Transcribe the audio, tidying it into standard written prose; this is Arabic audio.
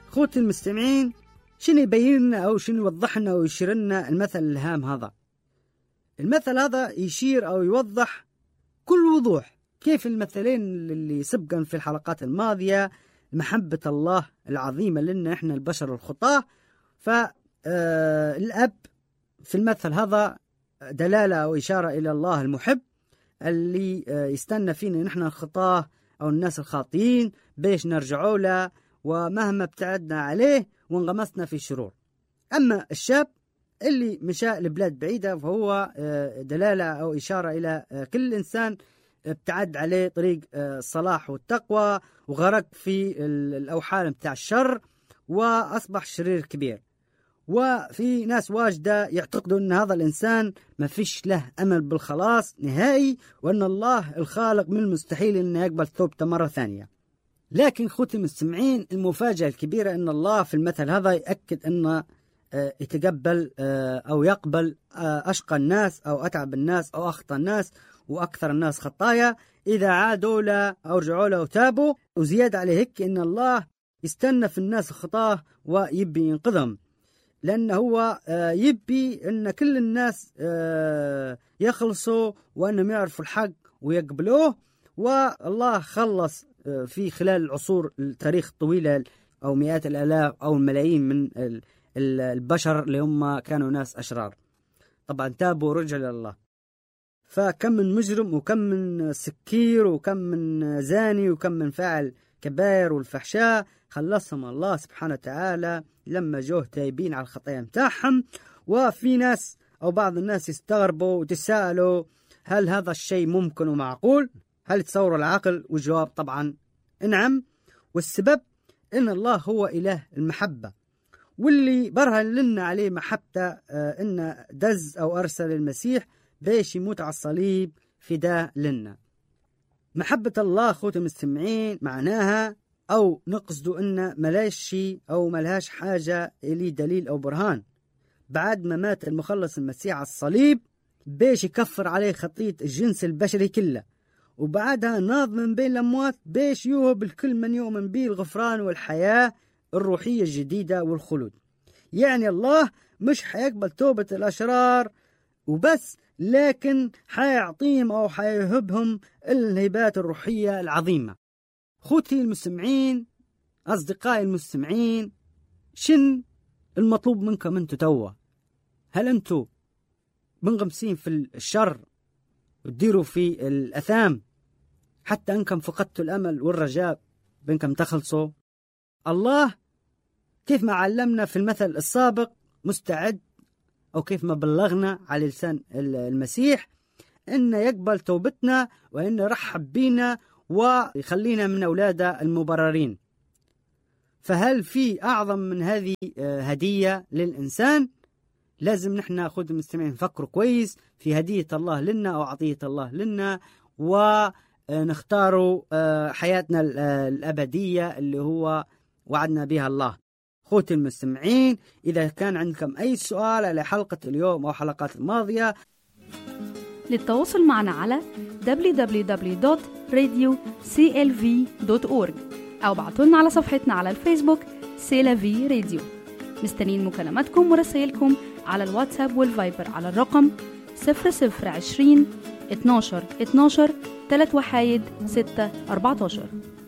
خوتي المستمعين، شنو يبين لنا أو شنو يوضح لنا ويشير لنا المثل الهام هذا؟ المثل هذا يشير أو يوضح كل وضوح كيف المثلين اللي سبقا في الحلقات الماضية، محبة الله العظيمة لنا إحنا البشر الخطاة. فالأب في المثل هذا دلالة أو إشارة إلى الله المحب اللي يستنى فينا نحن الخطاة أو الناس الخاطئين بيش نرجعوا له ومهما ابتعدنا عليه وانغمسنا في الشرور. أما الشاب اللي مشى لبلاد بعيدة فهو دلالة أو إشارة إلى كل إنسان ابتعد عليه طريق الصلاح والتقوى وغرق في الأوحال متاع الشر وأصبح شرير كبير. وفي ناس واجدة يعتقدوا أن هذا الإنسان ما فيش له أمل بالخلاص نهائي، وأن الله الخالق من المستحيل أنه يقبل توبته مرة ثانية. لكن خوتي المستمعين، المفاجأة الكبيرة أن الله في المثل هذا يأكد أنه يتقبل أو يقبل أشقى الناس أو أتعب الناس أو أخطأ الناس وأكثر الناس خطايا إذا عادوا له أو رجعوا له وتابوا. وزيادة عليه هيك أن الله يستنى في الناس الخطاة ويبي ينقذهم، لأنه هو يبي أن كل الناس يخلصوا وأنهم يعرفوا الحق ويقبلوه. والله خلص في خلال العصور التاريخ الطويلة أو مئات الآلاف أو الملايين من البشر اللي هم كانوا ناس أشرار، طبعا تابوا ورجعوا لله. فكم من مجرم وكم من سكير وكم من زاني وكم من فاعل كبائر والفحشاء خلصهم الله سبحانه وتعالى لما جوه تايبين على الخطايا متاعهم. وفي ناس أو بعض الناس يستغربوا وتساءلوا هل هذا الشيء ممكن ومعقول؟ هل تصور العقل؟ والجواب طبعا نعم. والسبب إن الله هو إله المحبة، واللي برهن لنا عليه محبته إن دز أو أرسل المسيح بيش يموت على الصليب فداء لنا. محبة الله خوتي المستمعين معناها أو نقصد إن ملاش شيء أو ملهاش حاجة إلي دليل أو برهان بعد ما مات المخلص المسيح على الصليب بيش يكفر عليه خطية الجنس البشري كله، وبعدها ناض من بين الأموات بيش يوهب الكل من يؤمن به الغفران والحياة الروحية الجديدة والخلود. يعني الله مش حيقبل توبة الأشرار وبس، لكن حيعطيهم أو حيهبهم الهبات الروحية العظيمة. خوتي المستمعين، أصدقائي المستمعين، شن المطلوب منكم أنتوا توا؟ هل أنتوا منغمسين في الشر وتديروا في الأثام حتى أنكم فقدتوا الأمل والرجاء بأنكم تخلصوا؟ الله كيف ما علمنا في المثل السابق مستعد، أو كيف ما بلغنا على لسان المسيح إنه يقبل توبتنا وإنه يرحب بينا ويخلينا من أولاده المبررين. فهل في أعظم من هذه هدية للإنسان؟ لازم نحن ناخذ المستمعين نفكر كويس في هدية الله لنا أو عطية الله لنا، ونختاروا حياتنا الأبدية اللي هو وعدنا بها الله. خوتي المستمعين، إذا كان عندكم أي سؤال على حلقة اليوم أو حلقات الماضية، للتواصل معنا على www.radioclv.org أو بعتولنا على صفحتنا على الفيسبوك سيلافي راديو. مستنين مكالماتكم ورسائلكم على الواتساب والفايبر على الرقم 0020 12 12 3 وحايد 6 14.